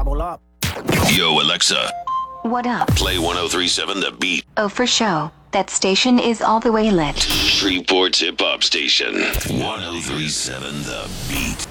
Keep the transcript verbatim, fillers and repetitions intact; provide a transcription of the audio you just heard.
ทุกรอบ Yo, Alexa, What up? play one oh three point seven The Beat, Oh, for show. That station is all the way lit. Shreveport's hip hop station. one oh three point seven The Beat.